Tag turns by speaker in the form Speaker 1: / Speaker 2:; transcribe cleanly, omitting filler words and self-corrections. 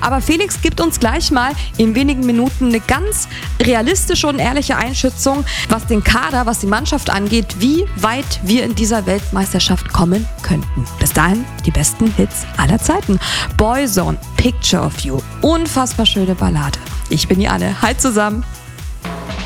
Speaker 1: Aber Felix gibt uns gleich mal in wenigen Minuten eine ganz realistische und ehrliche Einschätzung, was den Kader, was die Mannschaft angeht, wie weit wir in dieser Weltmeisterschaft kommen könnten. Bis dahin die besten Hits aller Zeiten. Boyzone, Picture of You, unfassbar schöne Ballade. Ich bin die Anne. Hi zusammen.